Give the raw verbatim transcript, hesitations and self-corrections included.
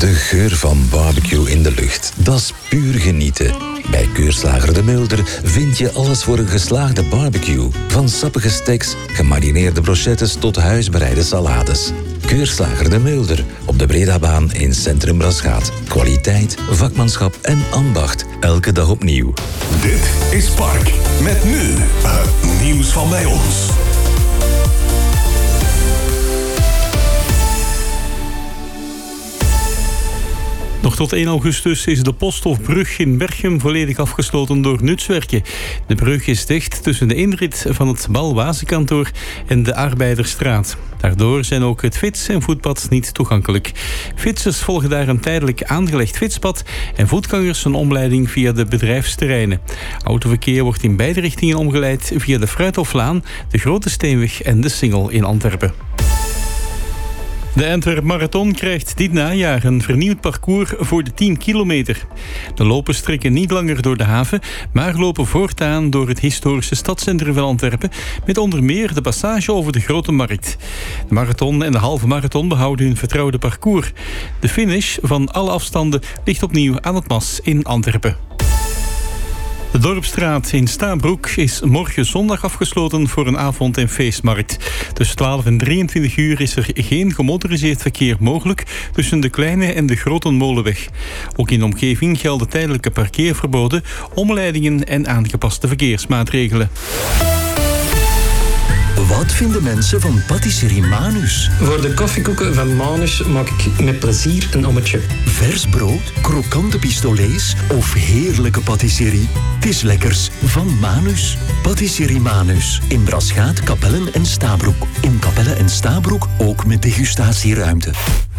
De geur van barbecue in de lucht, dat is puur genieten. Bij Keurslager de Mulder vind je alles voor een geslaagde barbecue. Van sappige steaks, gemarineerde brochettes tot huisbereide salades. Keurslager de Mulder op de Bredabaan in Centrum Braschaat. Kwaliteit, vakmanschap en ambacht. Elke dag opnieuw. Dit is Park. Met nu het nieuws van bij ons. Nog tot één augustus is de Posthofbrug in Berchem volledig afgesloten door nutswerken. De brug is dicht tussen de inrit van het Balwazenkantoor en de Arbeiderstraat. Daardoor zijn ook het fiets- en voetpad niet toegankelijk. Fietsers volgen daar een tijdelijk aangelegd fietspad en voetgangers een omleiding via de bedrijfsterreinen. Autoverkeer wordt in beide richtingen omgeleid via de Fruithoflaan, de Grote Steenweg en de Singel in Antwerpen. De Antwerp Marathon krijgt dit najaar een vernieuwd parcours voor de tien kilometer. De lopers trekken niet langer door de haven, maar lopen voortaan door het historische stadscentrum van Antwerpen, met onder meer de passage over de Grote Markt. De marathon en de halve marathon behouden hun vertrouwde parcours. De finish van alle afstanden ligt opnieuw aan het Mas in Antwerpen. De Dorpsstraat in Stabroek is morgen zondag afgesloten voor een avond- en feestmarkt. Tussen twaalf en drieëntwintig uur is er geen gemotoriseerd verkeer mogelijk tussen de Kleine en de Grote Molenweg. Ook in de omgeving gelden tijdelijke parkeerverboden, omleidingen en aangepaste verkeersmaatregelen. Wat vinden mensen van patisserie Manus? Voor de koffiekoeken van Manus maak ik met plezier een ommetje. Vers brood, krokante pistolets of heerlijke patisserie? Het is lekkers van Manus. Patisserie Manus. In Braschaat, Kapellen en Stabroek. In Kapellen en Stabroek ook met degustatieruimte.